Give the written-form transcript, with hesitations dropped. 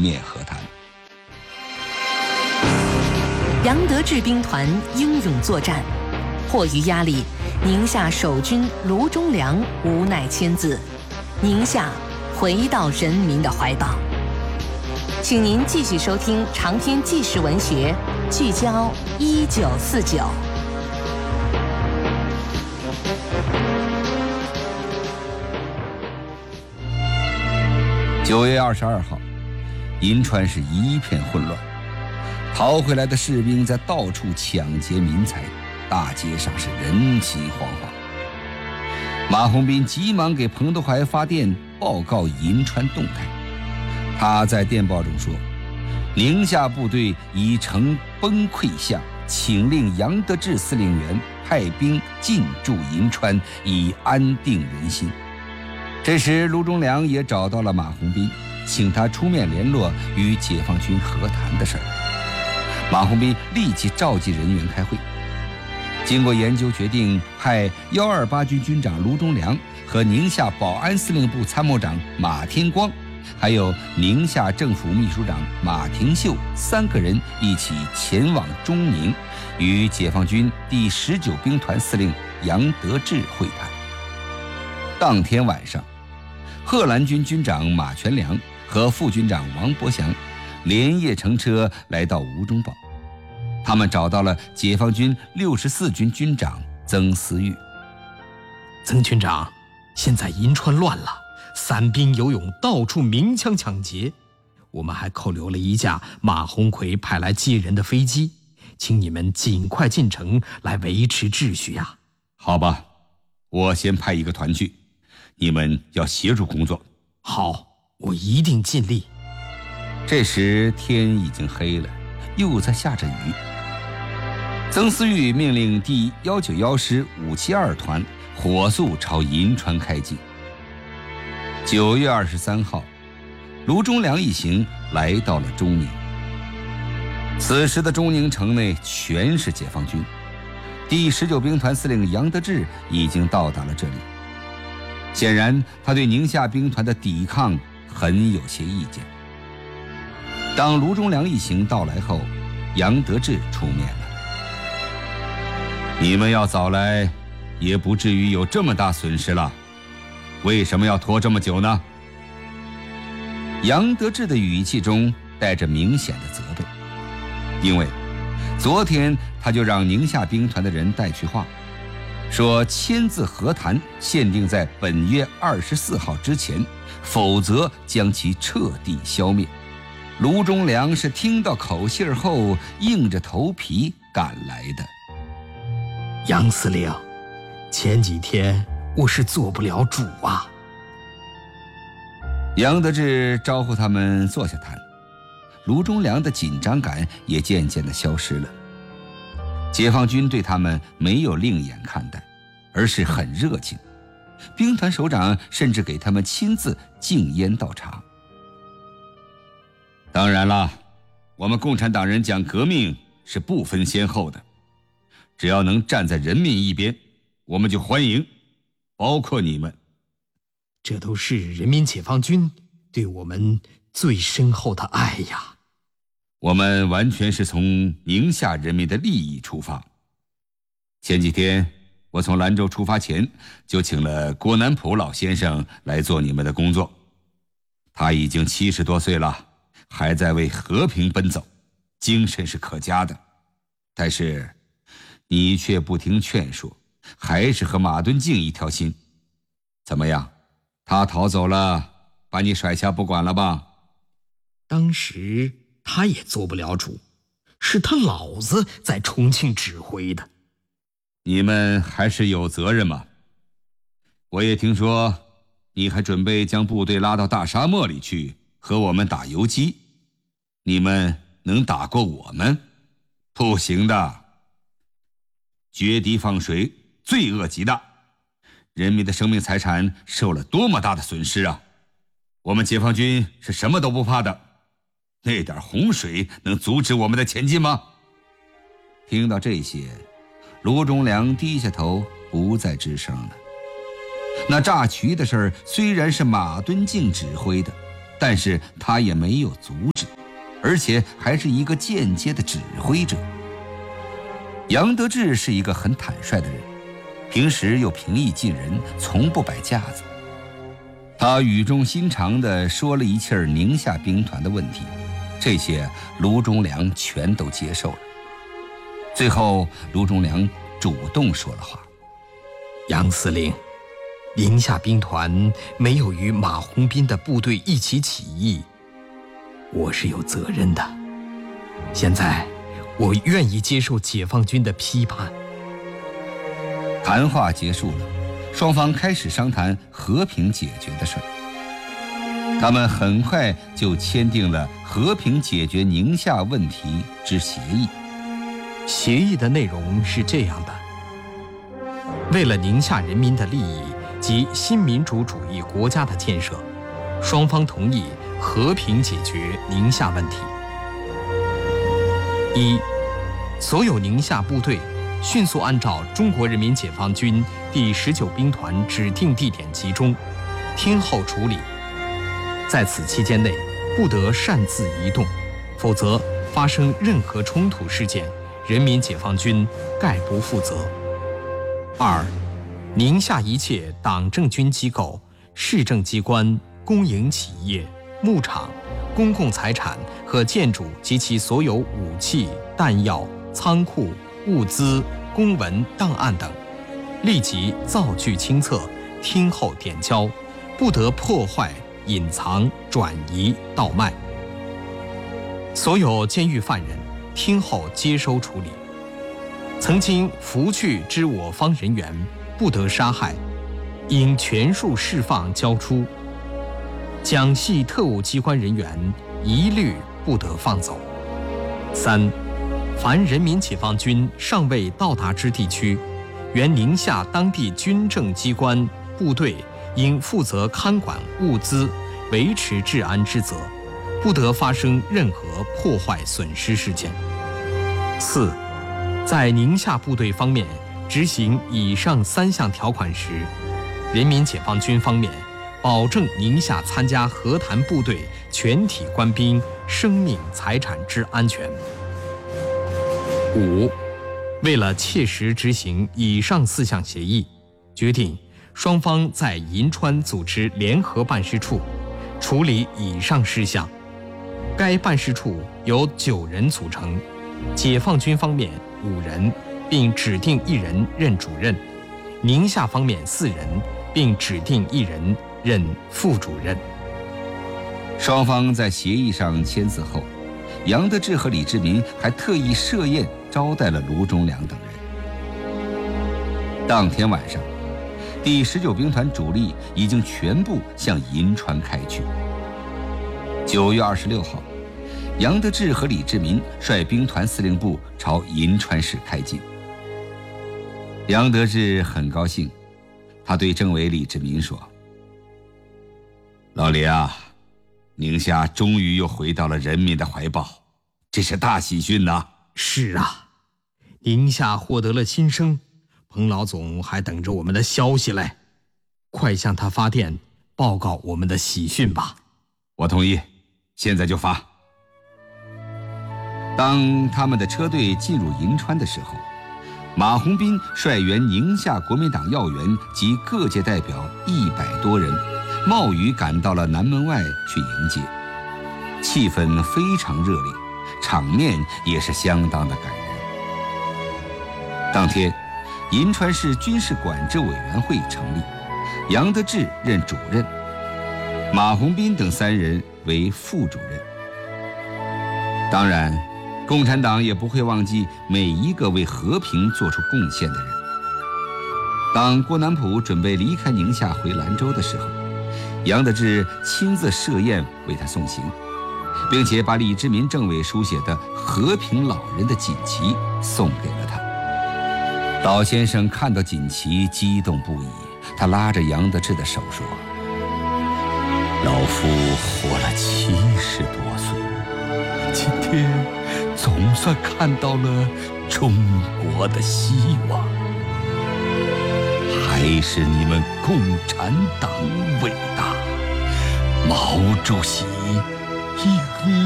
面和谈。 杨得志兵团英勇作战，迫于压力，宁夏守军卢忠良无奈签字，宁夏回到人民的怀抱。请您继续收听长篇纪实文学，聚焦1949。 9月22号，银川是一片混乱，逃回来的士兵在到处抢劫民财，大街上是人心惶惶。马鸿宾急忙给彭德怀发电报告银川动态。他在电报中说，宁夏部队已呈崩溃相，请令杨得志司令员派兵进驻银川，以安定人心。这时卢忠良也找到了马鸿宾，请他出面联络与解放军和谈的事儿。马鸿宾立即召集人员开会，经过研究决定派128军军长卢忠良和宁夏保安司令部参谋长马天光，还有宁夏政府秘书长马廷秀3个人一起前往中宁，与解放军第19兵团司令杨得志会谈。当天晚上，贺兰军军长马全良和副军长王伯祥连夜乘车来到吴中堡，他们找到了解放军64军军长曾思玉。 曾军长，现在银川乱了，散兵游勇，到处鸣枪抢劫，我们还扣留了一架马鸿逵派来接人的飞机，请你们尽快进城来维持秩序呀。 好吧，我先派一个团去，你们要协助工作。 好，我一定尽力。 这时天已经黑了，又在下着雨。曾思玉命令第191师572团火速朝银川开进。9月23号，卢忠良一行来到了中宁。此时的中宁城内全是解放军，第19兵团司令杨得志已经到达了这里。显然他对宁夏兵团的抵抗很有些意见。当卢忠良一行到来后，杨得志出面了。你们要早来，也不至于有这么大损失了，为什么要拖这么久呢？杨得志的语气中带着明显的责备，因为昨天他就让宁夏兵团的人带去话，说签字和谈限定在本月24号之前，否则将其彻底消灭。卢忠良是听到口信后硬着头皮赶来的。 杨司令，前几天我是做不了主啊。 杨得志招呼他们坐下谈，卢忠良的紧张感也渐渐地消失了。解放军对他们没有另眼看待，而是很热情，兵团首长甚至给他们亲自敬烟倒茶。当然了，我们共产党人讲革命是不分先后的，只要能站在人民一边，我们就欢迎，包括你们。 这都是人民解放军对我们最深厚的爱呀。 我们完全是从宁夏人民的利益出发。前几天我从兰州出发前就请了郭南浦老先生来做你们的工作，他已经70多岁了，还在为和平奔走，精神是可嘉的。但是你却不听劝说，还是和马敦敬一条心。怎么样，他逃走了，把你甩下不管了吧？ 当时他也做不了主，是他老子在重庆指挥的。 你们还是有责任吗？我也听说你还准备将部队拉到大沙漠里去和我们打游击，你们能打过我们？不行的。决堤放水，罪恶极大，人民的生命财产受了多么大的损失啊！我们解放军是什么都不怕的，那点洪水能阻止我们的前进吗？听到这些，卢忠良低下头，不再吱声了。那炸渠的事儿虽然是马敦敬指挥的， 但是他也没有阻止，而且还是一个间接的指挥者。杨得志是一个很坦率的人，平时又平易近人，从不摆架子。他语重心长地说了一气儿宁夏兵团的问题，这些卢忠良全都接受了。最后卢忠良主动说了话： 杨司令，宁夏兵团没有与马鸿宾的部队一起起义，我是有责任的。现在我愿意接受解放军的批判。 谈话结束了，双方开始商谈和平解决的事儿。他们很快就签订了和平解决宁夏问题之协议。 协议的内容是这样的：为了宁夏人民的利益及新民主主义国家的建设，双方同意和平解决宁夏问题。一，所有宁夏部队迅速按照中国人民解放军第19兵团指定地点集中，听候处理。在此期间内，不得擅自移动，否则发生任何冲突事件，人民解放军概不负责。二，宁夏一切党政军机构、市政机关、公营企业、牧场、公共财产和建筑及其所有武器、弹药、仓库、物资、公文、档案等，立即造具清册，听候点交，不得破坏、隐藏、转移、倒卖。所有监狱犯人听候接收处理。曾经俘去之我方人员不得杀害，应全数释放交出。蒋系特务机关人员一律不得放走。三，凡人民解放军尚未到达之地区，原宁夏当地军政机关部队应负责看管物资、维持治安之责，不得发生任何破坏损失事件。四，在宁夏部队方面执行以上3项条款时，人民解放军方面保证宁夏参加和谈部队全体官兵生命财产之安全。五，为了切实执行以上4项协议，决定双方在银川组织联合办事处，处理以上事项。该办事处由9人组成，解放军方面5人，并指定1人任主任；宁夏方面4人，并指定1人任副主任。 双方在协议上签字后，杨得志和李志民还特意设宴招待了卢忠良等人。当天晚上，第19兵团主力已经全部向银川开去。9月26号，杨得志和李志民率兵团司令部朝银川市开进。杨得志很高兴，他对政委李志民说：“老李啊，宁夏终于又回到了人民的怀抱，这是大喜讯呐！” 是啊，宁夏获得了新生，彭老总还等着我们的消息嘞，快向他发电报告我们的喜讯吧。 我同意，现在就发。当他们的车队进入银川的时候，马鸿宾率原宁夏国民党要员及各界代表100多人，冒雨赶到了南门外去迎接，气氛非常热烈，场面也是相当的感人。当天，银川市军事管制委员会成立，杨得志任主任，马鸿宾等3人为副主任。当然，共产党也不会忘记每一个为和平做出贡献的人。当郭南浦准备离开宁夏回兰州的时候，杨得志亲自设宴为他送行，并且把李志民政委书写的和平老人的锦旗送给了他。老先生看到锦旗激动不已，他拉着杨得志的手说：“老夫活了70多岁，今天总算看到了中国的希望。还是你们共产党伟大，毛主席